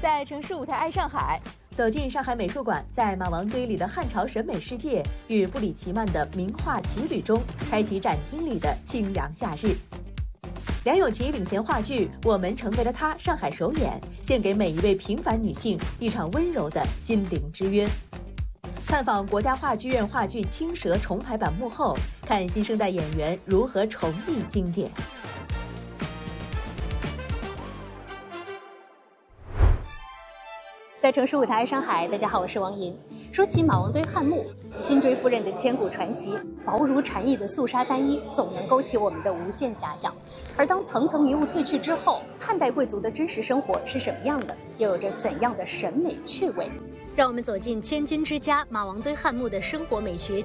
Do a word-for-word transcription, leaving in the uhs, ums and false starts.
在城市舞台爱上海，走进上海美术馆，在马王堆里的汉朝审美世界与布里奇曼的名画奇旅中，开启展厅里的清凉夏日。梁咏琪领衔话剧《我们成为了他》上海首演，献给每一位平凡女性一场温柔的心灵之约。探访国家话剧院话剧《青蛇》重排版幕后，看新生代演员如何重绎经典。 在城市舞台上海，大家好，我是王银。说起马王堆汉墓，辛追夫人的千古传奇，薄如蝉翼的素纱单衣，总能勾起我们的无限遐想。而当层层迷雾褪去之后，汉代贵族的真实生活是什么样的？又有着怎样的审美趣味？让我们走进千金之家马王堆汉墓的生活美学